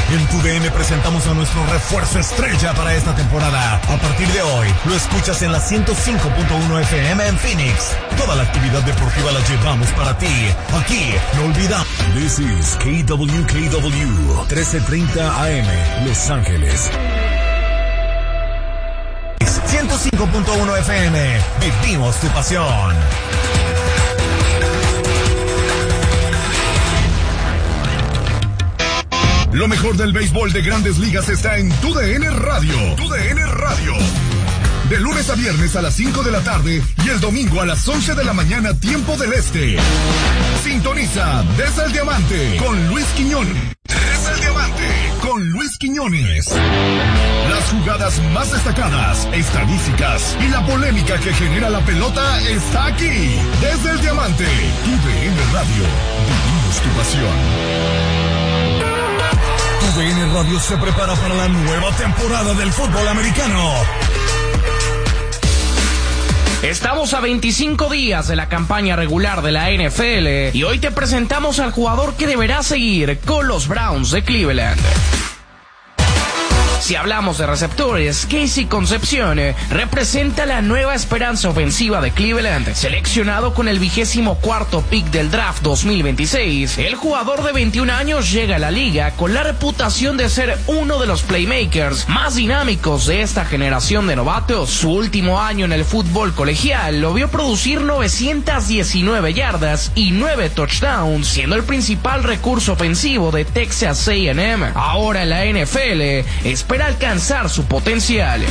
En TUDN presentamos a nuestro refuerzo estrella para esta temporada. A partir de hoy, lo escuchas en la 105.1 FM en Phoenix. Toda la actividad deportiva la llevamos para ti. Aquí, no olvidamos. This is KWKW, 1330 AM, Los Ángeles. 105.1 FM, vivimos tu pasión. Lo mejor del béisbol de Grandes Ligas está en TUDN Radio. TUDN Radio. De lunes a viernes a las 5 de la tarde y el domingo a las 11 de la mañana, tiempo del este. Sintoniza Desde el Diamante con Luis Quiñones. Desde el Diamante con Luis Quiñones. Las jugadas más destacadas, estadísticas y la polémica que genera la pelota está aquí. Desde el Diamante, TUDN Radio. Vivimos tu pasión. TUDN Radio se prepara para la nueva temporada del fútbol americano. Estamos a 25 días de la campaña regular de la NFL y hoy te presentamos al jugador que deberá seguir con los Browns de Cleveland. Si hablamos de receptores, Casey Concepción representa la nueva esperanza ofensiva de Cleveland. Seleccionado con el 24º pick del draft 2026, el jugador de 21 años llega a la liga con la reputación de ser uno de los playmakers más dinámicos de esta generación de novatos. Su último año en el fútbol colegial lo vio producir 919 yardas y 9 touchdowns, siendo el principal recurso ofensivo de Texas A&M. Ahora en la NFL espera alcanzar su potencial.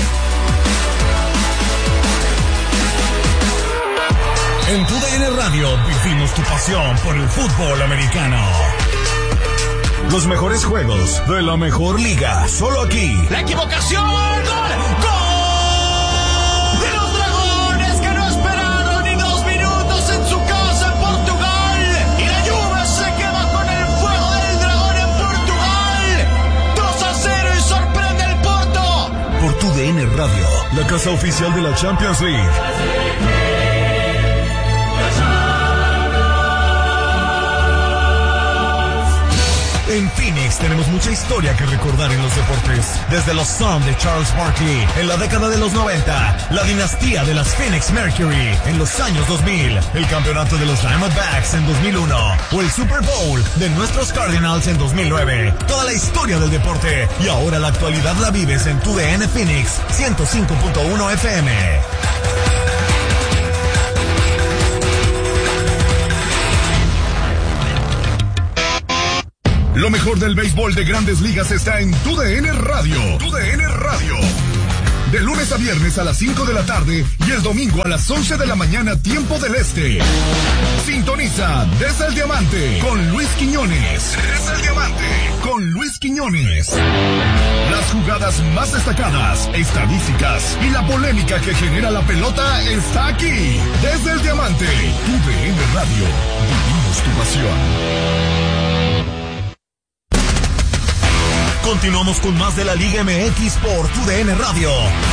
En TUDN Radio vivimos tu pasión por el fútbol americano. Los mejores juegos de la mejor liga, solo aquí. La equivocación, gol, gol de los Dragones que no esperaron ni 2 minutos en su casa en Portugal. Y la Juve se queda con el fuego del Dragón en Portugal. 2-0 y sorprende el Porto. Por TUDN Radio, la casa oficial de la Champions League. En Phoenix tenemos mucha historia que recordar en los deportes. Desde los Suns de Charles Barkley en la década de los 90, la dinastía de las Phoenix Mercury en los años 2000, el campeonato de los Diamondbacks en 2001 o el Super Bowl de nuestros Cardinals en 2009. Toda la historia del deporte y ahora la actualidad la vives en TUDN Phoenix 105.1 FM. Lo mejor del béisbol de Grandes Ligas está en TUDN Radio. TUDN Radio. De lunes a viernes a las 5 de la tarde y el domingo a las 11 de la mañana, tiempo del este. Sintoniza Desde el Diamante con Luis Quiñones. Desde el Diamante con Luis Quiñones. Las jugadas más destacadas, estadísticas y la polémica que genera la pelota está aquí. Desde el Diamante, TUDN Radio. Vivimos tu pasión. Continuamos con más de la Liga MX por TUDN Radio.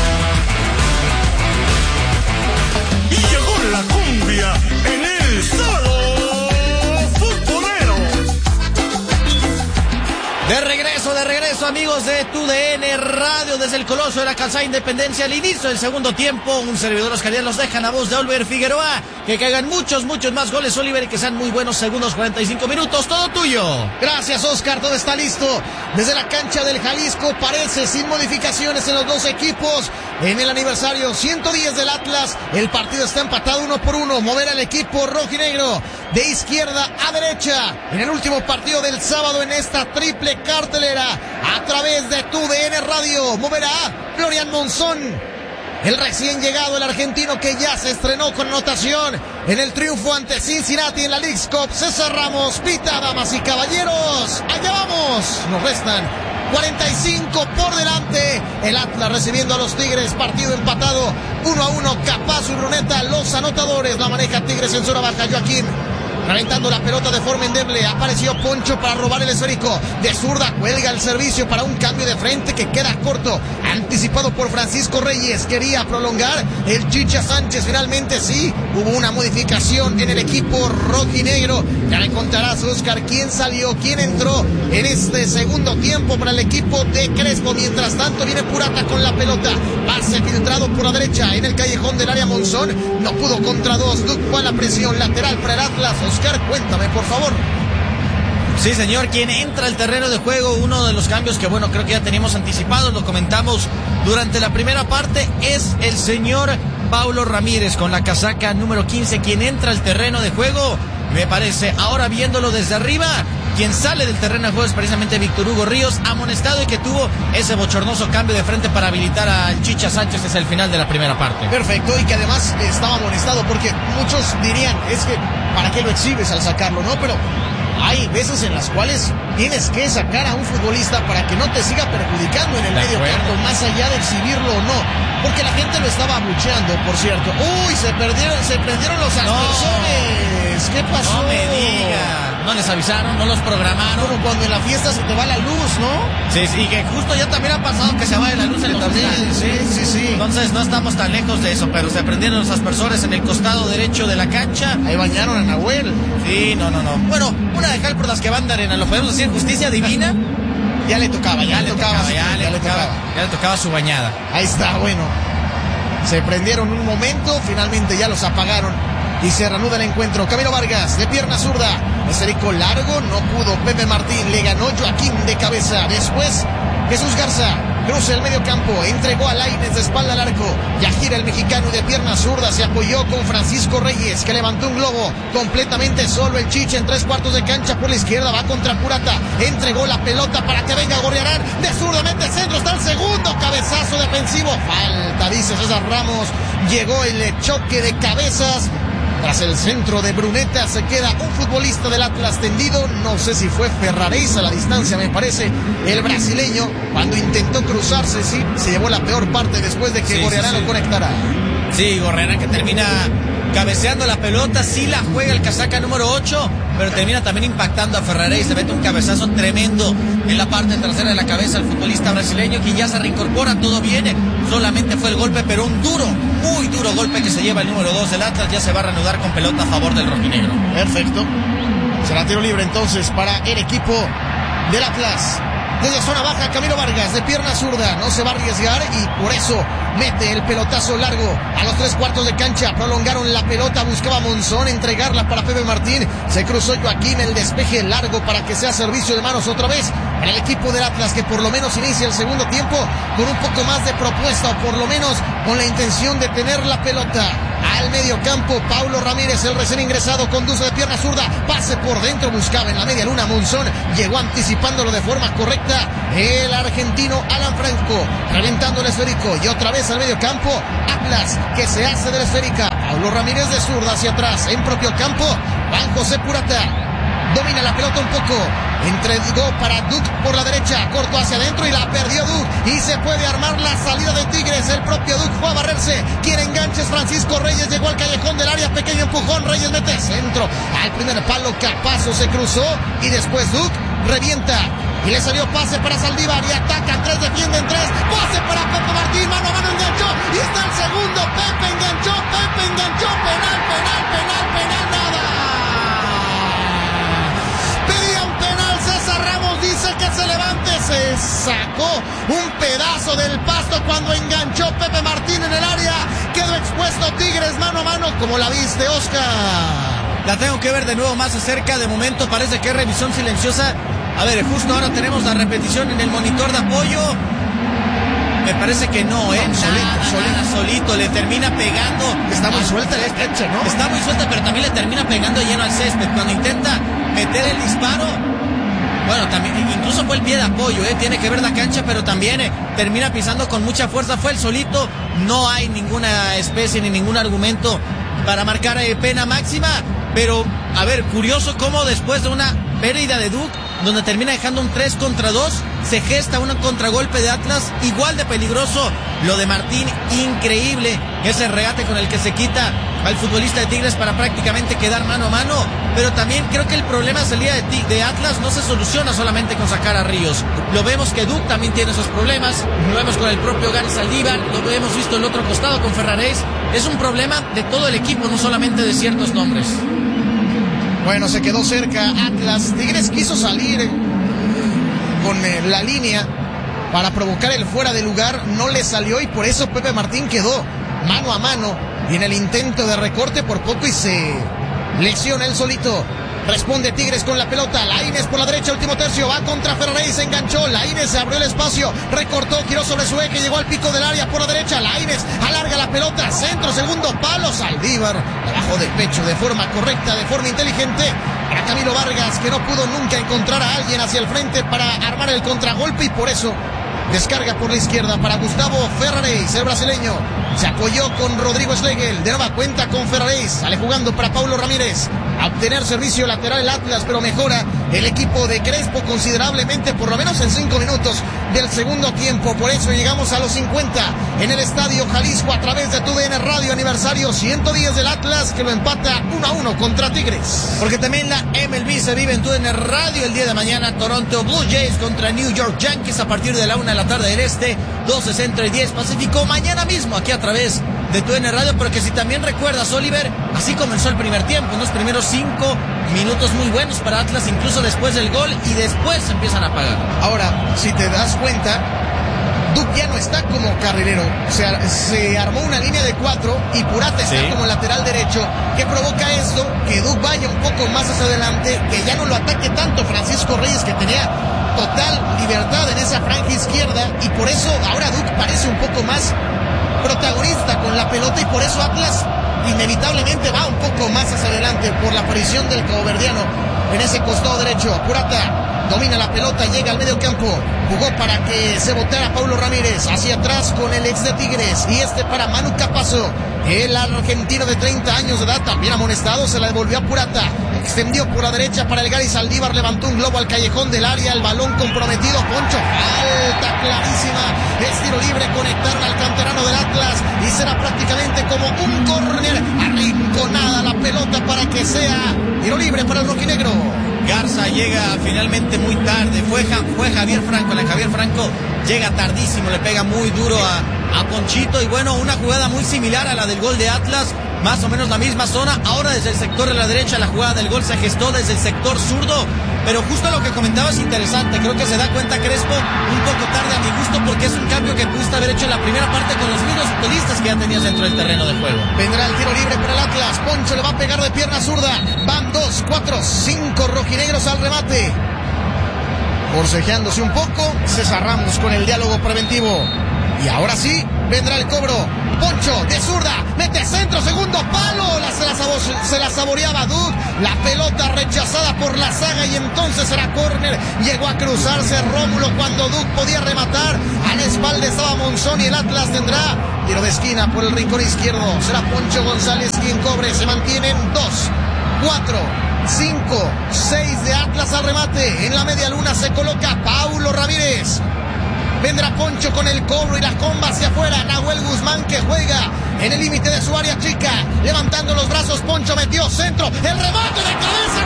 Y llegó la cumbia en el sábado futbolero. De regreso amigos de TUDN Radio desde el Coloso de la Calzada Independencia al inicio del segundo tiempo. Un servidor Oscar los dejan a voz de Oliver Figueroa. Que caigan muchos más goles, Oliver, y que sean muy buenos segundos, 45 minutos, todo tuyo. Gracias, Oscar, todo está listo. Desde la cancha del Jalisco parece sin modificaciones en los dos equipos. En el aniversario 110 del Atlas, el partido está empatado 1-1. Moverá el equipo rojinegro de izquierda a derecha en el último partido del sábado en esta triple cartelera. A través de TUDN Radio moverá Florian Monzón, el recién llegado, el argentino que ya se estrenó con anotación en el triunfo ante Cincinnati en la Leagues Cup. César Ramos pita, damas y caballeros, allá vamos. Nos restan 45 por delante. El Atlas recibiendo a los Tigres, partido empatado 1-1. Capazo y Bruneta, los anotadores. La maneja Tigres en zona baja. Joaquín reventando la pelota de forma endeble. Apareció Poncho para robar el esférico. De zurda cuelga el servicio para un cambio de frente que queda corto. Anticipado por Francisco Reyes. Quería prolongar el Chicha Sánchez. Finalmente sí, hubo una modificación en el equipo rojinegro. Ya le contarás, Oscar, quién salió, quién entró en este segundo tiempo para el equipo de Crespo. Mientras tanto viene Purata con la pelota. Pase filtrado por la derecha en el callejón del área. Monzón no pudo contra dos. Duke fue a la presión lateral para el Atlas. Oscar, cuéntame por favor. Sí, señor, quien entra al terreno de juego, uno de los cambios que, bueno, creo que ya teníamos anticipados, lo comentamos durante la primera parte, es el señor Paulo Ramírez con la casaca número 15, quien entra al terreno de juego, me parece. Ahora viéndolo desde arriba, quien sale del terreno de juego es precisamente Víctor Hugo Ríos, amonestado y que tuvo ese bochornoso cambio de frente para habilitar al Chicha Sánchez desde el final de la primera parte. Perfecto, y que además estaba amonestado, porque muchos dirían, es que, ¿para qué lo exhibes al sacarlo, no? Pero hay veces en las cuales tienes que sacar a un futbolista para que no te siga perjudicando en el medio campo, más allá de exhibirlo o no, porque la gente lo estaba abucheando, por cierto. Uy, se prendieron los aspersores. ¿Qué pasó? No me diga. No les avisaron, no los programaron. Como cuando en la fiesta se te va la luz, ¿no? Sí, sí, y que justo ya también ha pasado que se vaya la luz en los estadios. Sí. Entonces no estamos tan lejos de eso, pero se prendieron los aspersores en el costado derecho de la cancha. Ahí bañaron a Nahuel. Sí, no. Bueno, una de cal por las que van de arena, ¿lo podemos decir? Justicia divina. Ya le tocaba su bañada. Ahí está, bueno. Se prendieron un momento, finalmente ya los apagaron y se reanuda el encuentro. Camilo Vargas de pierna zurda, esférico largo, no pudo. Pepe Martín le ganó. Joaquín de cabeza. Después Jesús Garza cruza el medio campo, entregó a Lainez de espalda al arco. Yajira, el mexicano, de pierna zurda se apoyó con Francisco Reyes, que levantó un globo completamente solo. El Chicha en 3/4 de cancha por la izquierda, va contra Purata, entregó la pelota para que venga Gorriarán, de zurda mete centro, está el segundo cabezazo defensivo. Falta, dice César Ramos. Llegó el choque de cabezas. Tras el centro de Bruneta se queda un futbolista del Atlas tendido. No sé si fue Ferrareis a la distancia, me parece. El brasileño, cuando intentó cruzarse, sí, se llevó la peor parte después de que Gorriarán lo conectara. Sí, Gorriarán que termina cabeceando la pelota, sí la juega el casaca número 8, pero termina también impactando a Ferrareis. Se mete un cabezazo tremendo en la parte trasera de la cabeza al futbolista brasileño, que ya se reincorpora, todo viene. Solamente fue el golpe, pero un duro, muy duro golpe que se lleva el número 2 del Atlas. Ya se va a reanudar con pelota a favor del rojinegro. Perfecto. Será tiro libre entonces para el equipo del Atlas. Desde zona baja, Camilo Vargas de pierna zurda, no se va a arriesgar y por eso mete el pelotazo largo a los 3/4 de cancha. Prolongaron la pelota, buscaba Monzón entregarla para Pepe Martín. Se cruzó Joaquín, el despeje largo para que sea servicio de manos otra vez para el equipo del Atlas, que por lo menos inicia el segundo tiempo con un poco más de propuesta, o por lo menos con la intención de tener la pelota. Al medio campo, Paulo Ramírez, el recién ingresado, conduce de pierna zurda, pase por dentro, buscaba en la media luna Monzón, llegó anticipándolo de forma correcta el argentino Alan Franco, reventando el esférico, y otra vez al medio campo, Atlas, que se hace de la esférica. Paulo Ramírez de zurda hacia atrás, en propio campo, Juan José Purata domina la pelota un poco, entregó para Duke por la derecha, cortó hacia adentro y la perdió Duke, y se puede armar la salida de Tigres. El propio Duke fue a barrerse, quien enganche es Francisco Reyes, llegó al callejón del área, pequeño empujón, Reyes mete centro, al primer palo, Capazo se cruzó, y después Duke revienta, y le salió pase para Saldívar, y atacan 3, defienden 3, pase para Pepe Martín, mano a mano, enganchó, y está el segundo, Pepe enganchó, penal, nada. Dice que se levante, se sacó un pedazo del pasto cuando enganchó Pepe Martín en el área, quedó expuesto Tigres mano a mano. ¿Cómo la viste, Oscar? La tengo que ver de nuevo más acerca, de momento parece que es revisión silenciosa. A ver, justo ahora tenemos la repetición en el monitor de apoyo. Me parece que no, solito, le termina pegando. Está muy suelta la cancha, ¿no? Está muy suelta, pero también le termina pegando lleno al césped. Cuando intenta meter el disparo, bueno, también, incluso fue el pie de apoyo, tiene que ver la cancha, pero también termina pisando con mucha fuerza, fue el solito. No hay ninguna especie ni ningún argumento para marcar pena máxima, pero, a ver, curioso cómo después de una pérdida de Duke, donde termina dejando un 3 contra 2. Se gesta un contragolpe de Atlas, igual de peligroso. Lo de Martín, increíble. Ese regate con el que se quita al futbolista de Tigres para prácticamente quedar mano a mano. Pero también creo que el problema de salida de Atlas no se soluciona solamente con sacar a Ríos. Lo vemos que Duke también tiene esos problemas. Lo vemos con el propio Gary Saldívar. Lo hemos visto el otro costado con Ferraréis. Es un problema de todo el equipo, no solamente de ciertos nombres. Bueno, se quedó cerca Atlas. Tigres quiso salir con la línea para provocar el fuera de lugar. No le salió y por eso Pepe Martín quedó mano a mano. Y en el intento de recorte por poco y se lesiona él solito. Responde Tigres con la pelota. Laínez por la derecha, último tercio. Va contra Ferraréis, se enganchó. Laínez se abrió el espacio. Recortó, giró sobre su eje. Llegó al pico del área por la derecha. Laínez alarga la pelota. Centro, segundo palo. Saldívar la bajó de pecho de forma correcta, de forma inteligente. Para Camilo Vargas, que no pudo nunca encontrar a alguien hacia el frente para armar el contragolpe. Y por eso descarga por la izquierda para Gustavo Ferraréis, el brasileño. Se apoyó con Rodrigo Schlegel. De nueva cuenta con Ferraréis. Sale jugando para Paulo Ramírez. A obtener servicio lateral el Atlas, pero mejora el equipo de Crespo considerablemente, por lo menos en 5 minutos del segundo tiempo. Por eso llegamos a los 50 en el Estadio Jalisco a través de TUDN Radio, aniversario 110 del Atlas, que lo empata 1-1 contra Tigres. Porque también la MLB se vive en TUDN Radio el día de mañana. Toronto Blue Jays contra New York Yankees a partir de la 1 de la tarde del este, 12 centro y 10 pacífico. Mañana mismo aquí a través de TUDN Radio, porque si también recuerdas, Oliver, así comenzó el primer tiempo, unos primeros 5 minutos muy buenos para Atlas, incluso después del gol, y después se empiezan a apagar. Ahora, si te das cuenta, Duke ya no está como carrilero. O sea, se armó una línea de 4 y Purata está como lateral derecho, que provoca esto, que Duke vaya un poco más hacia adelante, que ya no lo ataque tanto Francisco Reyes, que tenía total libertad en esa franja izquierda, y por eso ahora Duke parece un poco más protagonista con la pelota, y por eso Atlas inevitablemente va un poco más hacia adelante por la aparición del caboverdiano en ese costado derecho. Purata domina la pelota, llega al medio campo, jugó para que se botara Paulo Ramírez, hacia atrás con el ex de Tigres, y para Manu Capazo, el argentino de 30 años de edad, también amonestado, se la devolvió a Purata, extendió por la derecha para el Gary Saldívar, levantó un globo al callejón del área, el balón comprometido, Poncho, falta clarísima, es tiro libre, conectaron al canterano del Atlas, y será prácticamente como un córner, arrinconada la pelota para que sea tiro libre para el rojinegro. Garza llega finalmente muy tarde, fue Javier Franco, Javier Franco llega tardísimo, le pega muy duro a Ponchito, y bueno, una jugada muy similar a la del gol de Atlas, más o menos la misma zona, ahora desde el sector de la derecha la jugada del gol se gestó desde el sector zurdo, pero justo lo que comentaba es interesante, creo que se da cuenta Crespo un poco tarde a mi gusto, porque es un cambio que pudiste haber hecho en la primera parte con los mismos futbolistas que ya tenías dentro del terreno de juego. Vendrá el tiro libre para el Atlas, Poncho le va a pegar de pierna zurda, van 2, 4, 5 rojinegros al remate. Forcejeándose un poco, César Ramos con el diálogo preventivo. Y ahora sí, vendrá el cobro. Poncho de zurda, mete centro, segundo palo. Se la saboreaba Duke. La pelota rechazada por la zaga y entonces será córner. Llegó a cruzarse Rómulo cuando Duke podía rematar. A la espalda estaba Monzón y el Atlas tendrá tiro de esquina por el rincón izquierdo. Será Poncho González quien cobre. Se mantienen 2, 4, 5, 6 de Atlas al remate. En la media luna se coloca Paulo Ramírez. Vendrá Poncho con el cobro y la comba hacia afuera. Nahuel Guzmán que juega en el límite de su área chica. Levantando los brazos, Poncho metió centro. El remate de cabeza,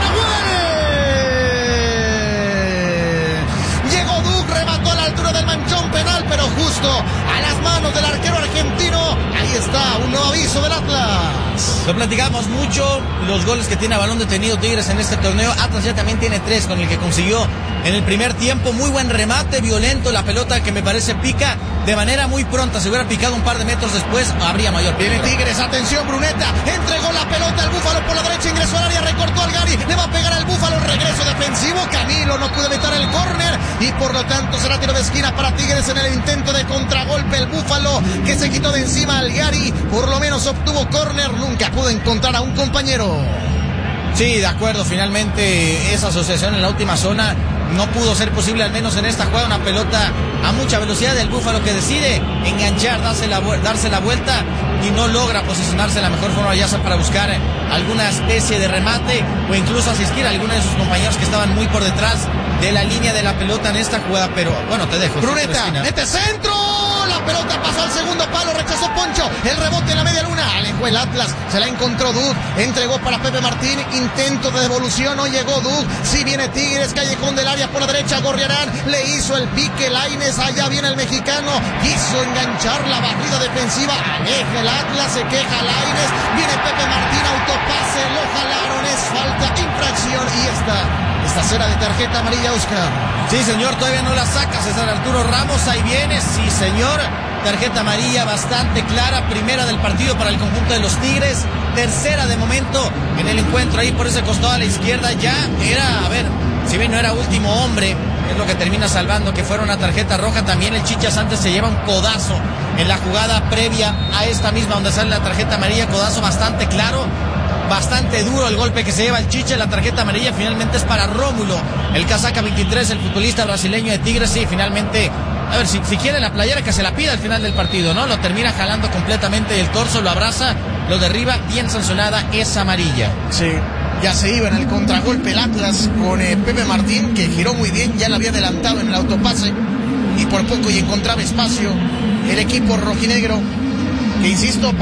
Nahuel. Llegó Duke, remató a la altura del manchón penal, pero justo a las manos del arquero argentino. Ahí está, un nuevo aviso del Atlas. Lo platicamos mucho, los goles que tiene a balón detenido Tigres en este torneo. Atlas ya también tiene 3 con el que consiguió en el primer tiempo. Muy buen remate, violento, la pelota que me parece pica de manera muy pronta. Si hubiera picado un par de metros después, habría mayor peligro. Viene Tigres, atención, Bruneta, entregó la pelota al Búfalo por la derecha, ingresó al área, recortó al Gary, le va a pegar al Búfalo, regreso defensivo, Camilo no pudo evitar el córner y por lo tanto será tiro de esquina para Tigres en el intento de contragolpe. El Búfalo que se quitó de encima al Gary, por lo menos obtuvo córner, nunca pudo encontrar a un compañero. Sí, de acuerdo, finalmente esa asociación en la última zona no pudo ser posible, al menos en esta jugada, una pelota a mucha velocidad del Búfalo que decide enganchar, darse la vuelta y no logra posicionarse de la mejor forma, ya sea para buscar alguna especie de remate o incluso asistir a alguno de sus compañeros que estaban muy por detrás de la línea de la pelota en esta jugada, pero bueno, te dejo. Bruneta, mete centro, la pelota pasó al segundo palo, rechazó Poncho, el rebote en la media luna, alejó el Atlas, se la encontró Dug, entregó para Pepe Martín, intento de devolución, no llegó Dug, si viene Tigres, callejón del área por la derecha, Gorriarán, le hizo el pique Lainez, allá viene el mexicano, quiso enganchar la barrida defensiva, aleja el Atlas, se queja Lainez, viene Pepe Martín, autopase, lo jalaron, es falta, infracción, y esta cera de tarjeta amarilla, Oscar. Sí, señor, todavía no la saca César Arturo Ramos, ahí viene, sí, señor, tarjeta amarilla bastante clara, primera del partido para el conjunto de los Tigres, tercera de momento en el encuentro, ahí por ese costado a la izquierda, ya era, a ver, si bien no era último hombre, es lo que termina salvando, que fuera una tarjeta roja, también el Chicha Sánchez se lleva un codazo en la jugada previa a esta misma donde sale la tarjeta amarilla, codazo bastante claro, bastante duro el golpe que se lleva el Chicha, la tarjeta amarilla finalmente es para Rómulo, el casaca 23, el futbolista brasileño de Tigres, sí, finalmente, a ver, si quiere la playera que se la pida al final del partido, ¿no? Lo termina jalando completamente el torso, lo abraza, lo derriba, bien sancionada, es amarilla. Sí, ya se iba en el contragolpe el Atlas con Pepe Martín, que giró muy bien, ya la había adelantado en el autopase, y por poco y encontraba espacio el equipo rojinegro, que insisto,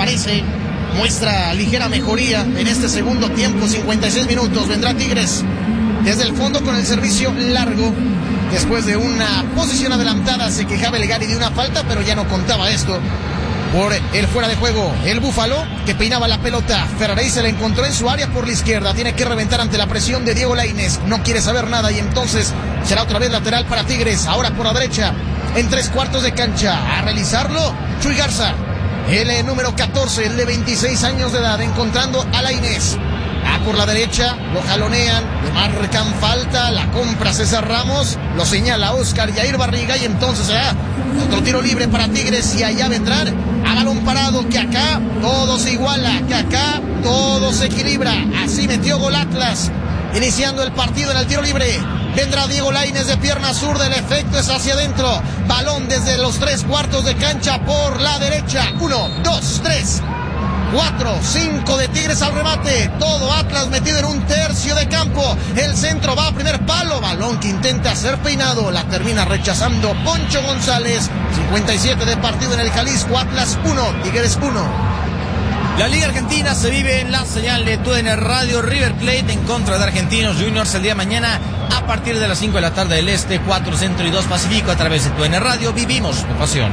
muestra ligera mejoría en este segundo tiempo, 56 minutos, vendrá Tigres desde el fondo con el servicio largo, después de una posición adelantada se quejaba el Gary de una falta, pero ya no contaba esto por el fuera de juego, el Búfalo que peinaba la pelota, Ferrarey se la encontró en su área por la izquierda, tiene que reventar ante la presión de Diego Lainez, no quiere saber nada y entonces será otra vez lateral para Tigres, ahora por la derecha, en 3/4 de cancha, a realizarlo, Chuy Garza. El número 14, el de 26 años de edad, encontrando a Lainez. Por la derecha, lo jalonean, le marcan falta, la compra César Ramos, lo señala Oscar Yair Barriga y entonces otro tiro libre para Tigres y allá vendrán a balón parado, que acá todo se iguala, que acá todo se equilibra. Así metió gol Atlas, iniciando el partido en el tiro libre. Vendrá Diego Lainez de pierna zurda, el efecto es hacia adentro. Balón desde los 3/4 de cancha por la derecha. 1, 2, 3, 4, 5 de Tigres al remate. Todo Atlas metido en un tercio de campo. El centro va a primer palo. Balón que intenta ser peinado. La termina rechazando Poncho González. 57 de partido en el Jalisco. Atlas 1, Tigres 1. La Liga Argentina se vive en la señal de TUDN Radio. River Plate en contra de Argentinos Juniors el día de mañana a partir de las 5 de la tarde del Este, 4 Centro y 2 Pacífico a través de TUDN Radio. Vivimos tu pasión.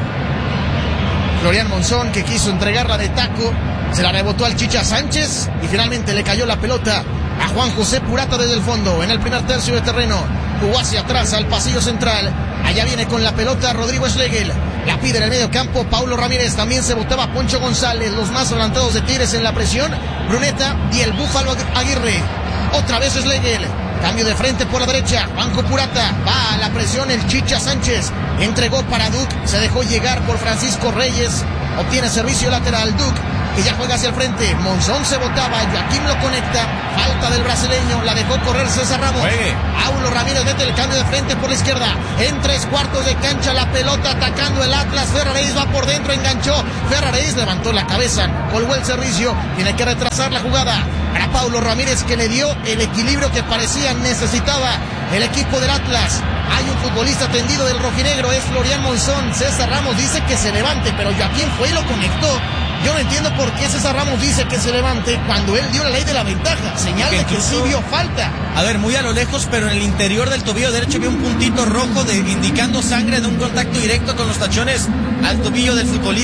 Florian Monzón, que quiso entregarla de taco, se la rebotó al Chicha Sánchez y finalmente le cayó la pelota a Juan José Purata desde el fondo en el primer tercio de terreno. Jugó hacia atrás al pasillo central. Allá viene con la pelota Rodrigo Schlegel. La pide en el medio campo Paulo Ramírez. También se botaba Poncho González. Los más adelantados de Tigres en la presión, Bruneta y el Búfalo Aguirre. Otra vez Schlegel. Cambio de frente por la derecha. Juanjo Purata. Va a la presión el Chicha Sánchez. Entregó para Duc. Se dejó llegar por Francisco Reyes. Obtiene servicio lateral Duc, que ya juega hacia el frente. Monzón se botaba, Joaquín lo conecta, falta del brasileño, la dejó correr César Ramos. Paulo Ramírez mete el cambio de frente por la izquierda, en 3/4 de cancha la pelota atacando el Atlas. Ferraréis va por dentro, enganchó, Ferraréis levantó la cabeza, colgó el servicio, tiene que retrasar la jugada para Paulo Ramírez, que le dio el equilibrio que parecía necesitaba el equipo del Atlas. Hay un futbolista tendido del rojinegro, es Florian Monzón. César Ramos dice que se levante, pero Joaquín fue y lo conectó. Yo no entiendo por qué César Ramos dice que se levante cuando él dio la ley de la ventaja. Señal de que sí vio falta. A ver, muy a lo lejos, pero en el interior del tobillo derecho vio un puntito rojo indicando sangre de un contacto directo con los tachones al tobillo del futbolista.